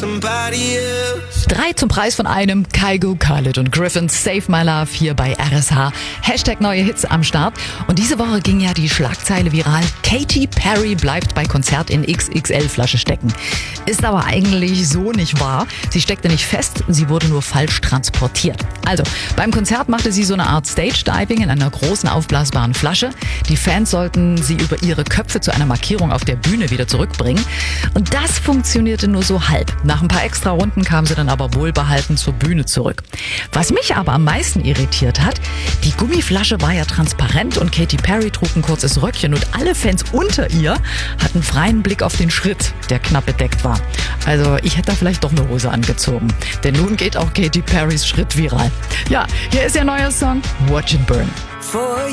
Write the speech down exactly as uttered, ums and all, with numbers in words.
somebody else. Drei zum Preis von einem. Kygo, Khalid und Griffin, Save My Love hier bei R S H. Hashtag neue Hits am Start. Und diese Woche ging ja die Schlagzeile viral. Katy Perry bleibt bei Konzert in X X L-Flasche stecken. Ist aber eigentlich so nicht wahr. Sie steckte nicht fest, sie wurde nur falsch transportiert. Also, beim Konzert machte sie so eine Art Stage-Diving in einer großen aufblasbaren Flasche. Die Fans sollten sie über ihre Köpfe zu einer Markierung auf der Bühne wieder zurückbringen. Und das funktionierte nur so halb. Nach ein paar extra Runden kam sie dann aber wohlbehalten zur Bühne zurück. Was mich aber am meisten irritiert hat, die Gummiflasche war ja transparent und Katy Perry trug ein kurzes Röckchen und alle Fans unter ihr hatten freien Blick auf den Schritt, der knapp bedeckt war. Also ich hätte da vielleicht doch eine Hose angezogen. Denn nun geht auch Katy Perrys Schritt viral. Ja, hier ist ihr neuer Song Watch It Burn. For